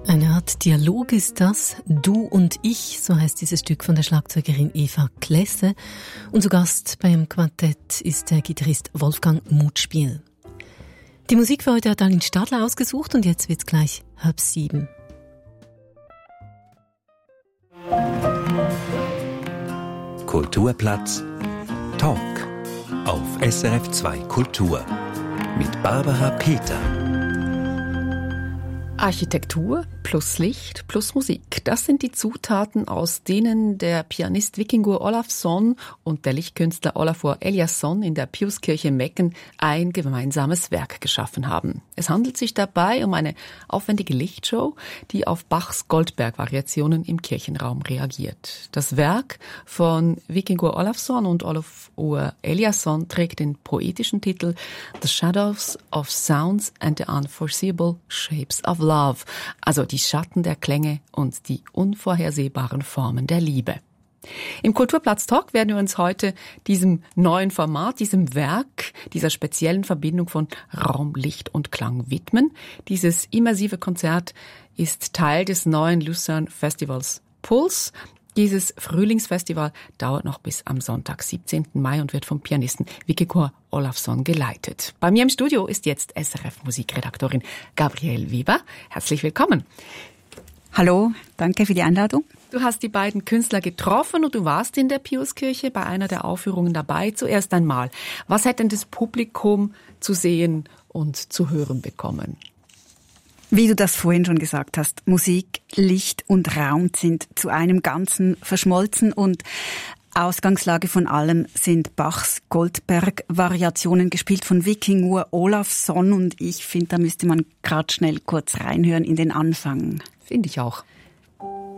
Eine Art Dialog ist das. Du und ich, so heißt dieses Stück von der Schlagzeugerin Eva Klesse. Und zu Gast beim Quartett ist der Gitarrist Wolfgang Mutspiel. Die Musik für heute hat Aline Stadler ausgesucht und jetzt wird's gleich 6:30. Kulturplatz Talk auf SRF 2 Kultur mit Barbara Peter. Architektur plus Licht plus Musik. Das sind die Zutaten, aus denen der Pianist Víkingur Ólafsson und der Lichtkünstler Ólafur Eliasson in der Piuskirche Mecken ein gemeinsames Werk geschaffen haben. Es handelt sich dabei um eine aufwendige Lichtshow, die auf Bachs Goldberg-Variationen im Kirchenraum reagiert. Das Werk von Víkingur Ólafsson und Ólafur Eliasson trägt den poetischen Titel The Shadows of Sounds and the Unforeseeable Shapes of Love, also die Schatten der Klänge und die unvorhersehbaren Formen der Liebe. Im Kulturplatz Talk werden wir uns heute diesem neuen Format, diesem Werk, dieser speziellen Verbindung von Raum, Licht und Klang widmen. Dieses immersive Konzert ist Teil des neuen Lucerne Festivals Puls. Dieses Frühlingsfestival dauert noch bis am Sonntag, 17. Mai und wird vom Pianisten Víkingur Ólafsson geleitet. Bei mir im Studio ist jetzt SRF-Musikredaktorin Gabrielle Weber. Herzlich willkommen. Hallo, danke für die Einladung. Du hast die beiden Künstler getroffen und du warst in der Piuskirche bei einer der Aufführungen dabei. Zuerst einmal, was hat denn das Publikum zu sehen und zu hören bekommen? Wie du das vorhin schon gesagt hast, Musik, Licht und Raum sind zu einem Ganzen verschmolzen und Ausgangslage von allem sind Bachs Goldberg-Variationen, gespielt von Víkingur Ólafsson, und ich finde, da müsste man gerade schnell kurz reinhören in den Anfang. Finde ich auch.